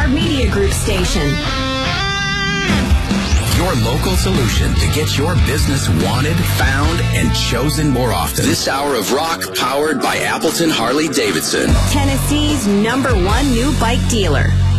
Our Media Group station. Your local solution to get your business wanted, found, and chosen more often. This hour of rock powered by Appleton Harley-Davidson. Tennessee's #1 new bike dealer.